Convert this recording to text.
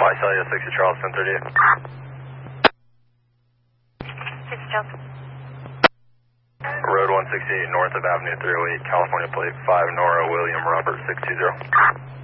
Visalia 60 Charles 1038. 60 Charles. Road 168 north of Avenue 308, California plate 5 Nora William Robert 620.